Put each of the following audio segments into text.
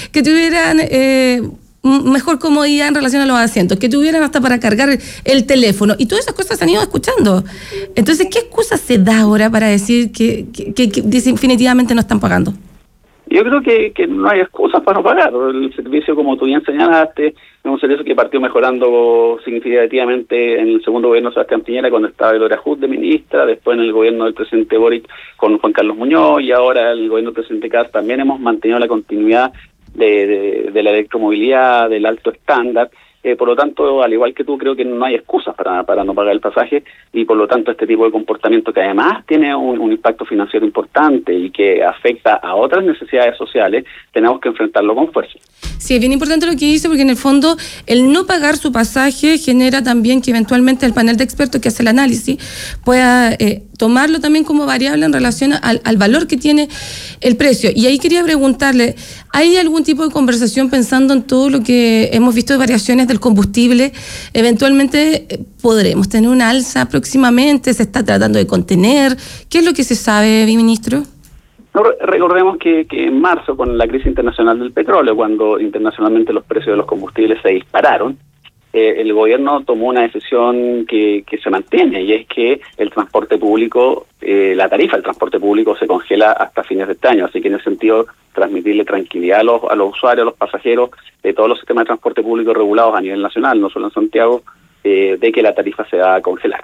que tuvieran mejor comodidad en relación a los asientos, que tuvieran hasta para cargar el teléfono, y todas esas cosas se han ido escuchando. Entonces, ¿qué excusa se da ahora para decir que definitivamente no están pagando? Yo creo que no hay excusas para no pagar. El servicio, como tú bien señalaste, es un servicio que partió mejorando significativamente en el segundo gobierno de Sebastián Piñera, cuando estaba Gloria Hood de ministra, después en el gobierno del presidente Boric con Juan Carlos Muñoz, y ahora el gobierno del presidente Kast también hemos mantenido la continuidad de la electromovilidad, del alto estándar. Por lo tanto, al igual que tú, creo que no hay excusas para no pagar el pasaje, y por lo tanto este tipo de comportamiento, que además tiene un impacto financiero importante y que afecta a otras necesidades sociales, tenemos que enfrentarlo con fuerza. Sí, es bien importante lo que dice, porque en el fondo el no pagar su pasaje genera también que eventualmente el panel de expertos que hace el análisis pueda tomarlo también como variable en relación al valor que tiene el precio. Y ahí quería preguntarle, ¿hay algún tipo de conversación pensando en todo lo que hemos visto de variaciones del combustible? Eventualmente podremos tener una alza próximamente, se está tratando de contener. ¿Qué es lo que se sabe, viceministro? No, recordemos que en marzo, con la crisis internacional del petróleo, cuando internacionalmente los precios de los combustibles se dispararon, el gobierno tomó una decisión que se mantiene, y es que el transporte público, la tarifa del transporte público se congela hasta fines de este año. Así que en ese sentido, transmitirle tranquilidad a los usuarios, a los pasajeros de todos los sistemas de transporte público regulados a nivel nacional, no solo en Santiago, de que la tarifa se va a congelar.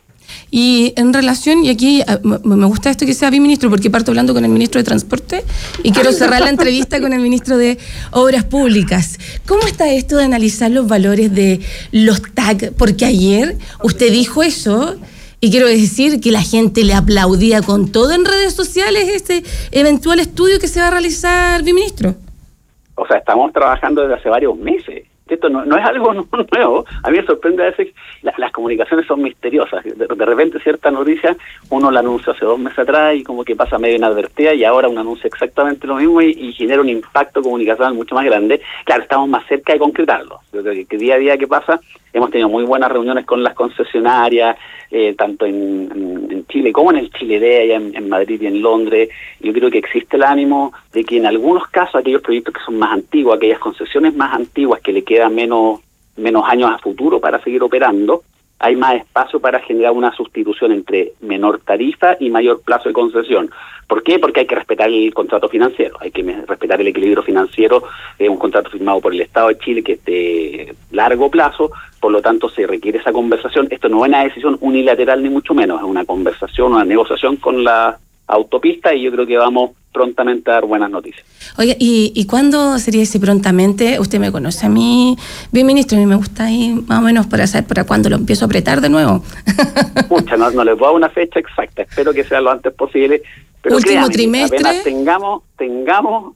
Y en relación, y aquí me gusta esto que sea viceministro, porque parto hablando con el ministro de Transporte y quiero cerrar la entrevista con el ministro de Obras Públicas. ¿Cómo está esto de analizar los valores de los TAC? Porque ayer usted dijo eso, y quiero decir que la gente le aplaudía con todo en redes sociales este eventual estudio que se va a realizar, viceministro. O sea, estamos trabajando desde hace varios meses. Esto no es algo nuevo. A mí me sorprende a veces, las comunicaciones son misteriosas. De repente cierta noticia uno la anuncia hace 2 meses atrás y como que pasa medio inadvertida, y ahora uno anuncia exactamente lo mismo y genera un impacto comunicacional mucho más grande. Claro, estamos más cerca de concretarlo. Yo creo que día a día que pasa, hemos tenido muy buenas reuniones con las concesionarias, tanto en Chile como en el Chile Day, allá en Madrid y en Londres. Yo creo que existe el ánimo de que en algunos casos, aquellos proyectos que son más antiguos, aquellas concesiones más antiguas que le quedan menos años a futuro para seguir operando, hay más espacio para generar una sustitución entre menor tarifa y mayor plazo de concesión. ¿Por qué? Porque hay que respetar el contrato financiero, hay que respetar el equilibrio financiero, un contrato firmado por el Estado de Chile que es de largo plazo. Por lo tanto, se requiere esa conversación. Esto no es una decisión unilateral ni mucho menos, es una conversación, una negociación con la autopista, y yo creo que vamos prontamente a dar buenas noticias. Oye, ¿y cuándo sería ese prontamente? Usted me conoce a mí, viceministro, a mí me gusta ahí más o menos para saber para cuándo lo empiezo a apretar de nuevo. Pucha, no les voy a dar una fecha exacta, espero que sea lo antes posible. Pero último créame, trimestre. Apenas tengamos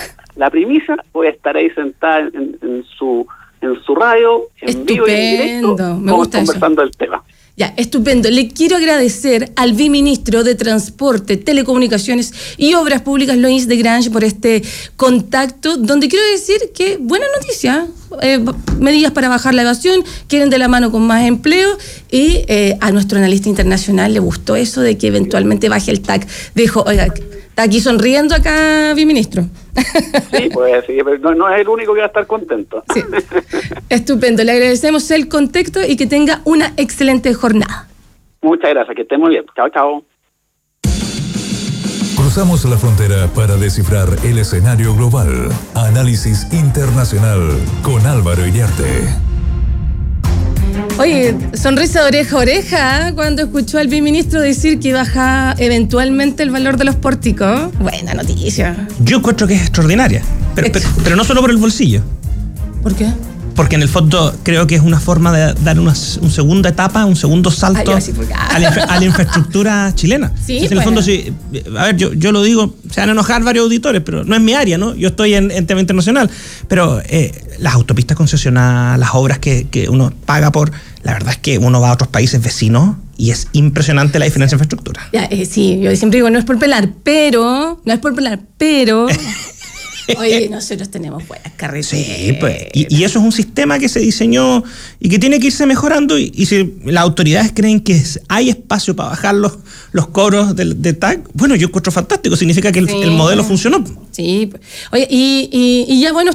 la primicia, voy a estar ahí sentada en su radio, en vivo y en directo, me gusta conversando el tema. Ya, estupendo. Le quiero agradecer al viceministro de Transporte, Telecomunicaciones y Obras Públicas, Loïs de Grange, por este contacto, donde quiero decir que buena noticia, medidas para bajar la evasión, quieren de la mano con más empleo, y a nuestro analista internacional le gustó eso de que eventualmente baje el TAC. Dijo, oiga, está aquí sonriendo acá, viceministro. Sí, pues sí, pero no es el único que va a estar contento. Sí. Estupendo, le agradecemos el contexto y que tenga una excelente jornada. Muchas gracias, que esté muy bien. Chao, chao. Cruzamos la frontera para descifrar el escenario global. Análisis internacional con Álvaro Iriarte. Oye, sonrisa de oreja a oreja cuando escuchó al viceministro decir que baja eventualmente el valor de los pórticos. Buena noticia. Yo encuentro que es extraordinaria, pero no solo por el bolsillo. ¿Por qué? Porque en el fondo creo que es una forma de dar una segunda etapa, un segundo salto a la infraestructura chilena. Sí, en el fondo, sí, a ver, yo lo digo, se van a enojar varios auditores, pero no es mi área, ¿no? Yo estoy en tema internacional, pero las autopistas concesionadas, las obras que uno paga por, la verdad es que uno va a otros países vecinos y es impresionante la diferencia en infraestructura. Ya, sí, yo siempre digo, no es por pelar, pero oye, nosotros tenemos buenas carreteras. Sí, pues, y eso es un sistema que se diseñó y que tiene que irse mejorando, y si las autoridades creen que hay espacio para bajar los cobros de TAC, bueno, yo encuentro fantástico, significa que el modelo funcionó. Sí, oye, y ya bueno,